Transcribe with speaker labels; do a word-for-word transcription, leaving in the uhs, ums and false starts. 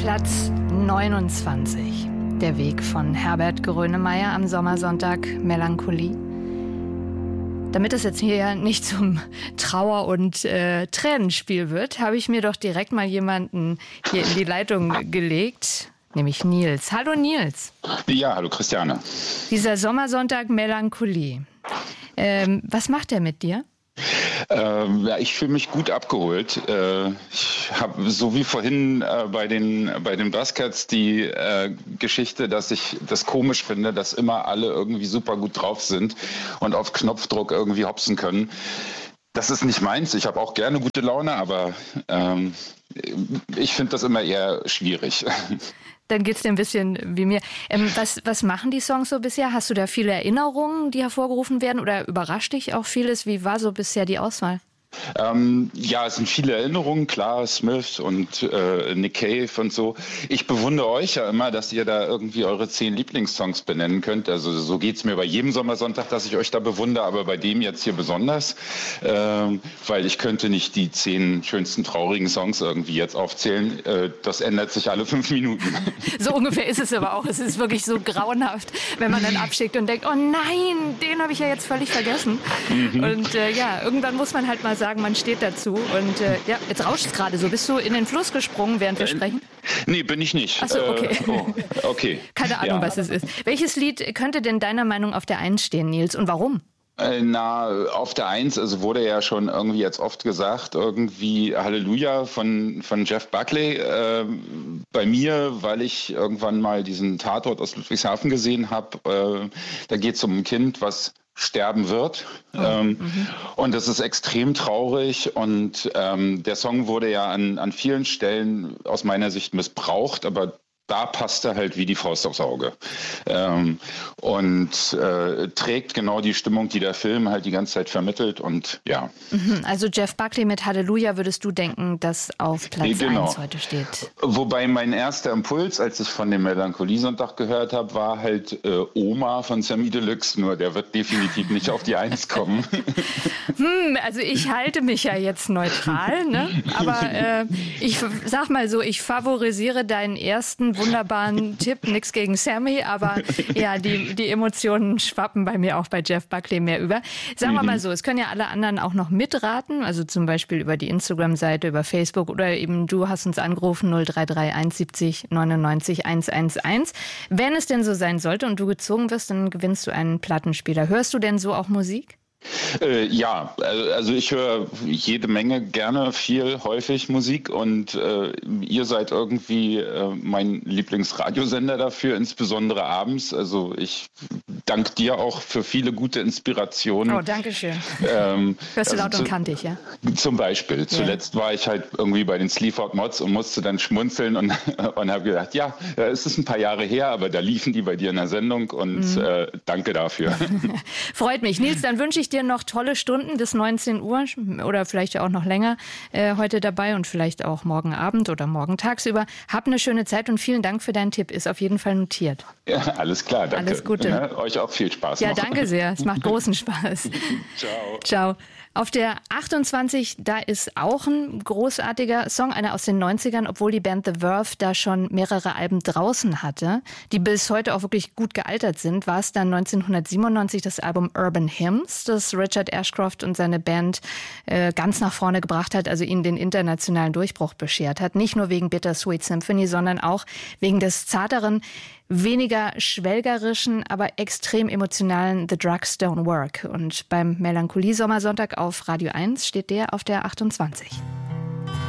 Speaker 1: Platz neunundzwanzig. Der Weg von Herbert Grönemeyer am Sommersonntag, Melancholie. Damit es jetzt hier nicht zum Trauer- und äh, Tränenspiel wird, habe ich mir doch direkt mal jemanden hier in die Leitung gelegt, nämlich Nils. Hallo Nils.
Speaker 2: Ja, hallo Christiane.
Speaker 1: Dieser Sommersonntag, Melancholie. Ähm, was macht der mit dir?
Speaker 2: Ähm, ja, ich fühle mich gut abgeholt. Äh, ich habe so wie vorhin äh, bei den bei den Buzzcats die äh, Geschichte, dass ich das komisch finde, dass immer alle irgendwie super gut drauf sind und auf Knopfdruck irgendwie hopsen können. Das ist nicht meins. Ich habe auch gerne gute Laune, aber ähm, ich finde das immer eher schwierig.
Speaker 1: Dann geht's dir ein bisschen wie mir. Ähm, was, was machen die Songs so bisher? Hast du da viele Erinnerungen, die hervorgerufen werden, oder überrascht dich auch vieles? Wie war so bisher die Auswahl?
Speaker 2: Ähm, ja, es sind viele Erinnerungen, klar, Smith und äh, Nick Cave und so. Ich bewundere euch ja immer, dass ihr da irgendwie eure zehn Lieblingssongs benennen könnt. Also so geht's mir bei jedem Sommersonntag, dass ich euch da bewundere, aber bei dem jetzt hier besonders, ähm, weil ich könnte nicht die zehn schönsten traurigen Songs irgendwie jetzt aufzählen. Äh, das ändert sich alle fünf Minuten.
Speaker 1: So ungefähr ist es aber auch. Es ist wirklich so grauenhaft, wenn man dann abschickt und denkt, oh nein, den habe ich ja jetzt völlig vergessen. Mhm. Und äh, ja, irgendwann muss man halt mal sagen, sagen, man steht dazu. Und äh, ja, jetzt rauscht es gerade so. Bist du in den Fluss gesprungen, während wir sprechen?
Speaker 2: Nee, bin ich nicht.
Speaker 1: Ach so, okay.
Speaker 2: Äh, oh, okay.
Speaker 1: Keine Ahnung, ja. was es ist. Welches Lied könnte denn deiner Meinung auf der Eins stehen, Nils? Und warum?
Speaker 2: Äh, na, auf der Eins, also wurde ja schon irgendwie jetzt oft gesagt, irgendwie Halleluja von, von Jeff Buckley. Äh, bei mir, weil ich irgendwann mal diesen Tatort aus Ludwigshafen gesehen habe, äh, da geht es um ein Kind, was sterben wird. Oh, ähm, mhm. Und das ist extrem traurig und ähm, der Song wurde ja an, an vielen Stellen aus meiner Sicht missbraucht, aber da passt er halt wie die Faust aufs Auge. Ähm, und äh, trägt genau die Stimmung, die der Film halt die ganze Zeit vermittelt und ja.
Speaker 1: Mhm, also Jeff Buckley mit Halleluja würdest du denken, dass auf Platz
Speaker 2: genau.
Speaker 1: eins heute steht.
Speaker 2: Wobei mein erster Impuls, als ich von dem Melancholie-Sonntag gehört habe, war halt äh, Oma von Sammy Deluxe, nur der wird definitiv nicht auf die Eins kommen.
Speaker 1: Hm, also ich halte mich ja jetzt neutral, ne? Aber äh, ich sag mal so, ich favorisiere deinen ersten wunderbaren Tipp, nichts gegen Sammy, aber ja, die, die Emotionen schwappen bei mir auch bei Jeff Buckley mehr über. Sagen wir mal so, es können ja alle anderen auch noch mitraten, also zum Beispiel über die Instagram-Seite, über Facebook oder eben du hast uns angerufen null drei drei eins siebzig neunundneunzig hundertelf. Wenn es denn so sein sollte und du gezogen wirst, dann gewinnst du einen Plattenspieler. Hörst du denn so auch Musik?
Speaker 2: Äh, ja, also ich höre jede Menge, gerne, viel, häufig Musik und äh, ihr seid irgendwie äh, mein Lieblingsradiosender dafür, insbesondere abends. Also ich danke dir auch für viele gute Inspirationen.
Speaker 1: Oh, danke schön.
Speaker 2: Ähm,
Speaker 1: Hörst du
Speaker 2: also
Speaker 1: laut
Speaker 2: zu,
Speaker 1: und kantig, ja?
Speaker 2: Zum Beispiel. Yeah. Zuletzt war ich halt irgendwie bei den Sleaford Mods und musste dann schmunzeln und, und habe gedacht, ja, es ist ein paar Jahre her, aber da liefen die bei dir in der Sendung und mhm. äh, danke dafür.
Speaker 1: Freut mich. Nils, dann wünsche ich dir noch tolle Stunden bis neunzehn Uhr oder vielleicht auch noch länger äh, heute dabei und vielleicht auch morgen Abend oder morgen tagsüber. Hab eine schöne Zeit und vielen Dank für deinen Tipp. Ist auf jeden Fall notiert.
Speaker 2: Ja, alles klar, danke.
Speaker 1: Alles Gute.
Speaker 2: Ja, euch auch viel Spaß.
Speaker 1: Ja,
Speaker 2: noch.
Speaker 1: Danke sehr. Es macht großen Spaß.
Speaker 2: Ciao.
Speaker 1: Ciao. Auf der achtundzwanzig, da ist auch ein großartiger Song, einer aus den neunzigern, obwohl die Band The Verve da schon mehrere Alben draußen hatte, die bis heute auch wirklich gut gealtert sind, war es dann neunzehnhundertsiebenundneunzig das Album Urban Hymns, das Richard Ashcroft und seine Band äh, ganz nach vorne gebracht hat, also ihnen den internationalen Durchbruch beschert hat. Nicht nur wegen Bittersweet Symphony, sondern auch wegen des zarteren, weniger schwelgerischen, aber extrem emotionalen The Drugs Don't Work. Und beim Melancholie-Sommersonntag auf Radio eins steht der auf der achtundzwanzig.